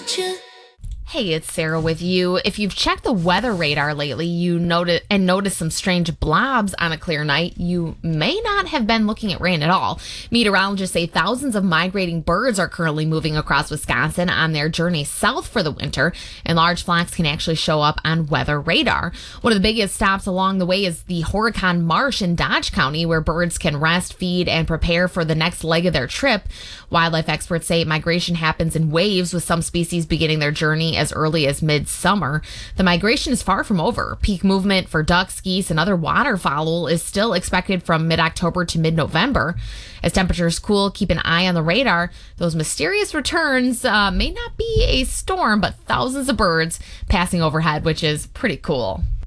Hey, it's Sarah with you. If you've checked the weather radar lately, you noticed some strange blobs on a clear night, you may not have been looking at rain at all. Meteorologists say thousands of migrating birds are currently moving across Wisconsin on their journey south for the winter, and large flocks can actually show up on weather radar. One of the biggest stops along the way is the Horicon Marsh in Dodge County, where birds can rest, feed, and prepare for the next leg of their trip. Wildlife experts say migration happens in waves, with some species beginning their journey as early as midsummer. The migration is far from over. Peak movement for ducks, geese, and other waterfowl is still expected from mid-October to mid-November. As temperatures cool, keep an eye on the radar. Those mysterious returns may not be a storm, but thousands of birds passing overhead, which is pretty cool.